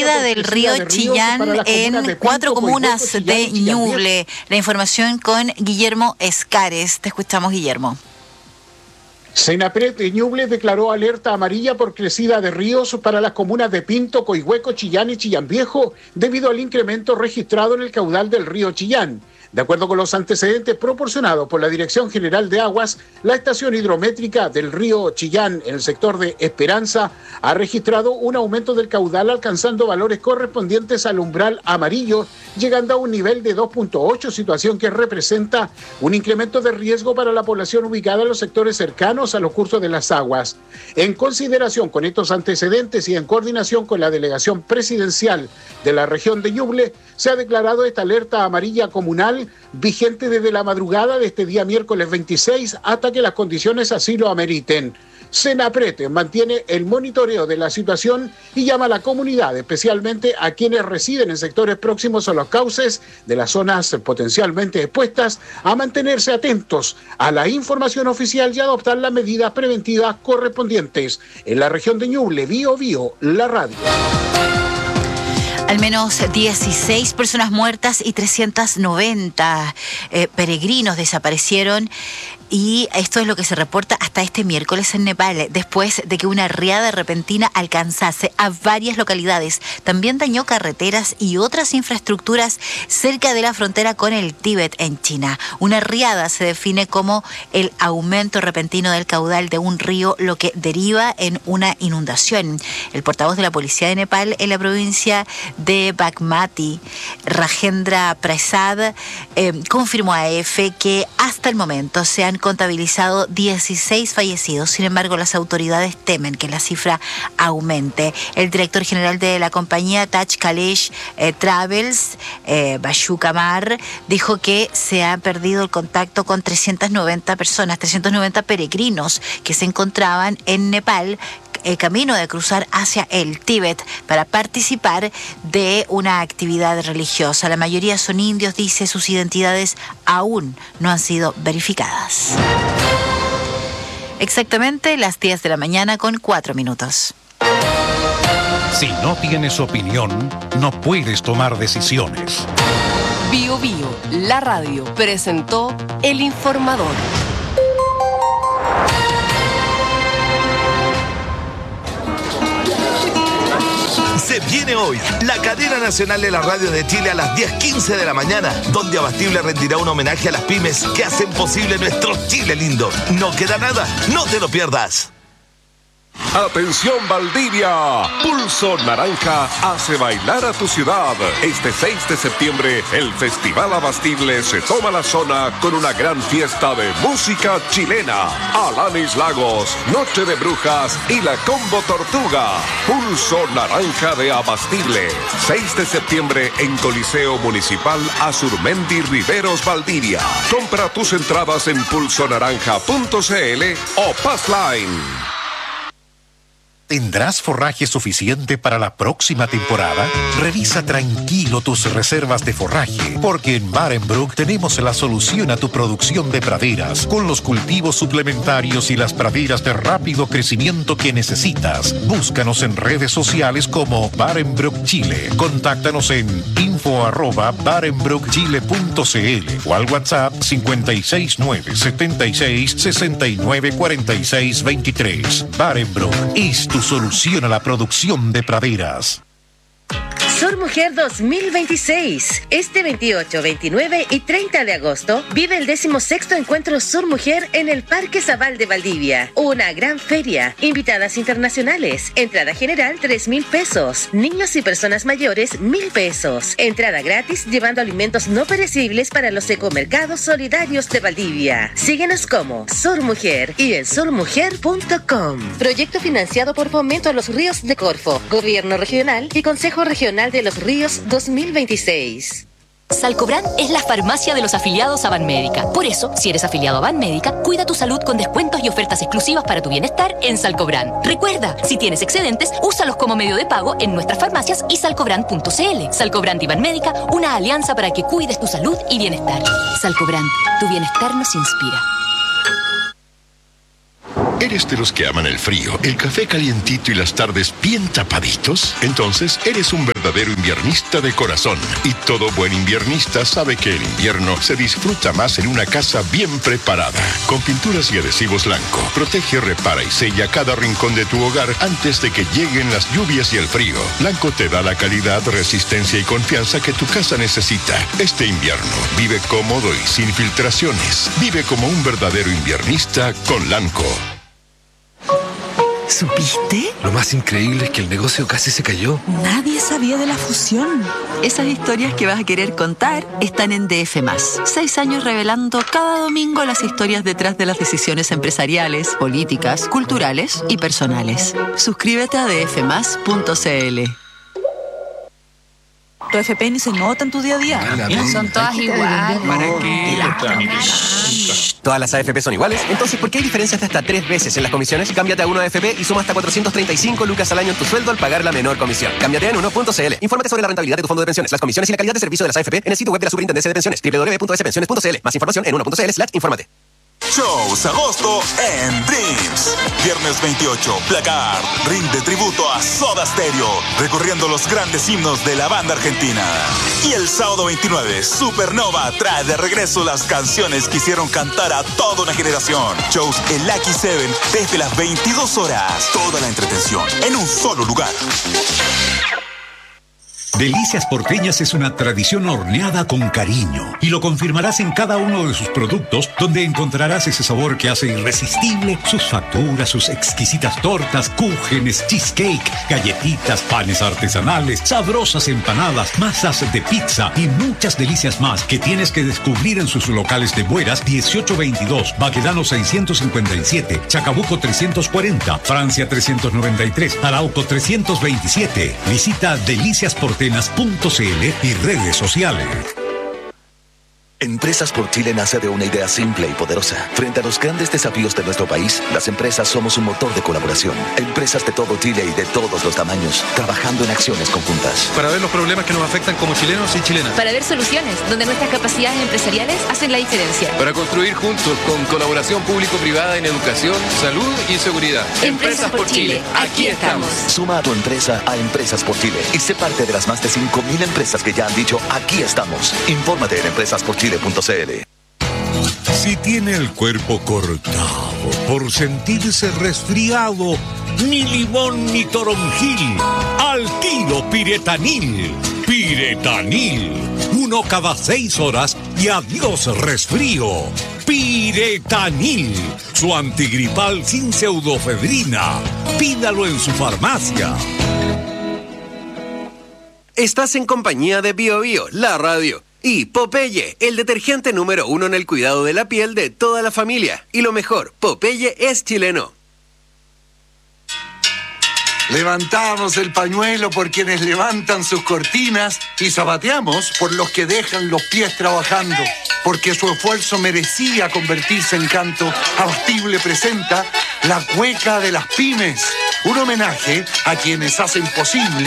crecida del río Chillán en 4 comunas de Ñuble. La información con Guillermo Escares. Te escuchamos, Guillermo. Senapred de Ñuble declaró alerta amarilla por crecida de ríos para las comunas de Pinto, Coihueco, Chillán y Chillán Viejo debido al incremento registrado en el caudal del río Chillán. De acuerdo con los antecedentes proporcionados por la Dirección General de Aguas, la estación hidrométrica del río Chillán en el sector de Esperanza ha registrado un aumento del caudal alcanzando valores correspondientes al umbral amarillo, llegando a un nivel de 2.8, situación que representa un incremento de riesgo para la población ubicada en los sectores cercanos a los cursos de las aguas. En consideración con estos antecedentes y en coordinación con la delegación presidencial de la región de Ñuble, se ha declarado esta alerta amarilla comunal vigente desde la madrugada de este día miércoles 26 hasta que las condiciones así lo ameriten. Senapred mantiene el monitoreo de la situación y llama a la comunidad, especialmente a quienes residen en sectores próximos a los cauces de las zonas potencialmente expuestas, a mantenerse atentos a la información oficial y adoptar las medidas preventivas correspondientes. En la región de Ñuble, Bío Bío, la radio. Al menos 16 personas muertas y 390 peregrinos desaparecieron. Y esto es lo que se reporta hasta este miércoles en Nepal, después de que una riada repentina alcanzase a varias localidades. También dañó carreteras y otras infraestructuras cerca de la frontera con el Tíbet en China. Una riada se define como el aumento repentino del caudal de un río, lo que deriva en una inundación. El portavoz de la policía de Nepal en la provincia de Bagmati, Rajendra Prasad, confirmó a AF que hasta el momento se han contabilizado 16 fallecidos. Sin embargo, las autoridades temen que la cifra aumente. El director general de la compañía Taj Kalesh Travels, Bashu Kamar, dijo que se ha perdido el contacto con 390 personas, 390 peregrinos que se encontraban en Nepal, el camino de cruzar hacia el Tíbet para participar de una actividad religiosa. La mayoría son indios, dice, sus identidades aún no han sido verificadas. Exactamente las 10 de la mañana con 4 minutos. Si no tienes opinión, no puedes tomar decisiones. Bío Bío, la radio, presentó El Informador. Se viene hoy la cadena nacional de la radio de Chile a las 10:15 de la mañana, donde Abastible rendirá un homenaje a las pymes que hacen posible nuestro Chile lindo. No queda nada, no te lo pierdas. Atención Valdivia, Pulso Naranja hace bailar a tu ciudad. Este 6 de septiembre, el Festival Abastible se toma la zona con una gran fiesta de música chilena. Alanis Lagos, Noche de Brujas y la Combo Tortuga. Pulso Naranja de Abastible. 6 de septiembre en Coliseo Municipal Azurmendi Riveros, Valdivia. Compra tus entradas en pulsonaranja.cl o Passline. ¿Tendrás forraje suficiente para la próxima temporada? Revisa tranquilo tus reservas de forraje, porque en Barenbroek tenemos la solución a tu producción de praderas, con los cultivos suplementarios y las praderas de rápido crecimiento que necesitas. Búscanos en redes sociales como Barenbroek Chile. Contáctanos en info@barenbroekchile.cl o al WhatsApp 569 76 69 46 23. Barenbroek es tu solución a la producción de praderas. Sur Mujer 2026. Este 28, 29 y 30 de agosto vive el 16º Encuentro Sur Mujer en el Parque Zabal de Valdivia. Una gran feria, invitadas internacionales, entrada general 3.000 pesos, niños y personas mayores 1.000 pesos, entrada gratis llevando alimentos no perecibles para los ecomercados solidarios de Valdivia. Síguenos como Sur Mujer y en surmujer.com. Proyecto financiado por Fomento a los Ríos de Corfo, Gobierno Regional y Consejo Regional de los Ríos 2026. Salcobran es la farmacia de los afiliados a Banmédica. Por eso, si eres afiliado a Banmédica, cuida tu salud con descuentos y ofertas exclusivas para tu bienestar en Salcobran. Recuerda, si tienes excedentes, úsalos como medio de pago en nuestras farmacias y salcobran.cl. Salcobran y Banmédica, una alianza para que cuides tu salud y bienestar. Salcobran, tu bienestar nos inspira. ¿Eres de los que aman el frío, el café calientito y las tardes bien tapaditos? Entonces, eres un verdadero inviernista de corazón. Y todo buen inviernista sabe que el invierno se disfruta más en una casa bien preparada. Con pinturas y adhesivos Lanco, protege, repara y sella cada rincón de tu hogar antes de que lleguen las lluvias y el frío. Lanco te da la calidad, resistencia y confianza que tu casa necesita. Este invierno, vive cómodo y sin filtraciones. Vive como un verdadero inviernista con Lanco. ¿Supiste? Lo más increíble es que el negocio casi se cayó. Nadie sabía de la fusión. Esas historias que vas a querer contar están en DF+. 6 años revelando cada domingo las historias detrás de las decisiones empresariales, políticas, culturales y personales. Suscríbete a dfmas.cl. Tu FP ni se nota en tu día a día. Son todas iguales. ¿Para qué? ¿Todas las AFP son iguales? Entonces, ¿por qué hay diferencias de hasta 3 veces en las comisiones? Cámbiate a Uno AFP y suma hasta 435 lucas al año en tu sueldo al pagar la menor comisión. Cámbiate en uno.cl. Infórmate sobre la rentabilidad de tu fondo de pensiones, las comisiones y la calidad de servicio de las AFP en el sitio web de la Superintendencia de Pensiones, www.spensiones.cl. Más información en uno.cl/infórmate. Shows agosto en Dreams. Viernes 28, Placard rinde tributo a Soda Stereo, recorriendo los grandes himnos de la banda argentina. Y el sábado 29, Supernova trae de regreso las canciones que hicieron cantar a toda una generación. Shows en Lucky 7 desde las 22 horas. Toda la entretención en un solo lugar. Delicias Porteñas es una tradición horneada con cariño y lo confirmarás en cada uno de sus productos, donde encontrarás ese sabor que hace irresistible sus facturas, sus exquisitas tortas, cúgenes, cheesecake, galletitas, panes artesanales, sabrosas empanadas, masas de pizza y muchas delicias más que tienes que descubrir en sus locales de Bueras 1822, Baquedano 657, Chacabuco 340, Francia 393, Arauco 327. Visita Delicias Porteñas.cl y redes sociales. Empresas por Chile nace de una idea simple y poderosa. Frente a los grandes desafíos de nuestro país, las empresas somos un motor de colaboración. Empresas de todo Chile y de todos los tamaños, trabajando en acciones conjuntas. Para ver los problemas que nos afectan como chilenos y chilenas. Para ver soluciones donde nuestras capacidades empresariales hacen la diferencia. Para construir juntos con colaboración público-privada en educación, salud y seguridad. Empresas por Chile, aquí estamos. Suma a tu empresa a Empresas por Chile y sé parte de las más de 5.000 empresas que ya han dicho aquí estamos. Infórmate en empresasporchile.cl. Si tiene el cuerpo cortado por sentirse resfriado, ni limón ni toronjil, al tiro Piretanil. Piretanil, 1 cada 6 horas y adiós resfrío. Piretanil, su antigripal sin pseudofedrina. Pídalo en su farmacia. Estás en compañía de Bio Bio, la radio. Y Popeye, el detergente número 1 en el cuidado de la piel de toda la familia. Y lo mejor, Popeye es chileno. Levantamos el pañuelo por quienes levantan sus cortinas y zapateamos por los que dejan los pies trabajando. Porque su esfuerzo merecía convertirse en canto, Abastible presenta La Cueca de las Pymes, un homenaje a quienes hacen posible